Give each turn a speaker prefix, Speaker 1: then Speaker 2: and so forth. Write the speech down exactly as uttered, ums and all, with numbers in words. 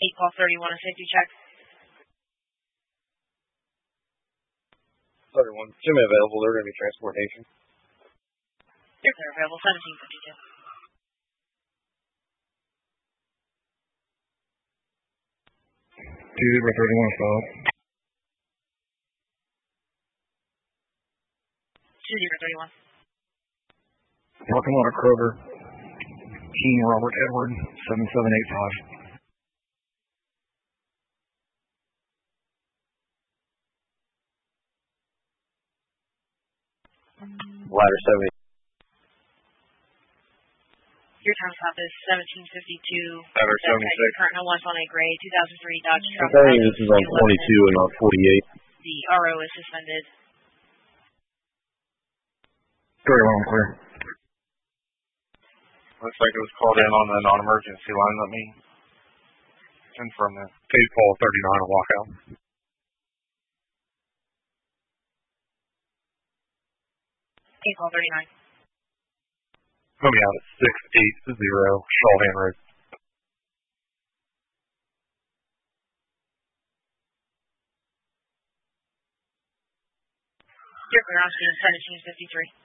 Speaker 1: eight call thirty-one, a safety check.
Speaker 2: thirty-one, Jimmy available, they're going to be transportation.
Speaker 1: Yes, they're available, seventeen fifty-two.
Speaker 3: two zero thirty-one, stop.
Speaker 1: two zero thirty-one.
Speaker 3: Parking lot of Kroger. King Robert Edward, seven seven eight five.
Speaker 2: Ladder seventy.
Speaker 1: Your time stop is seventeen fifty-two.
Speaker 2: Ladder seventy-six.
Speaker 1: Current no one's on a gray two thousand three Dodge
Speaker 2: I think this is on twenty-two and on forty-eight.
Speaker 1: The R O is suspended.
Speaker 3: thirty-one, clear.
Speaker 2: Looks like it was called in on the non-emergency line. Let me confirm that. Case call thirty-nine, a walkout.
Speaker 1: Case call thirty-nine.
Speaker 2: Coming out at six eight zero, Shawhan Road.
Speaker 1: Your clear on scene seventeen fifty-three.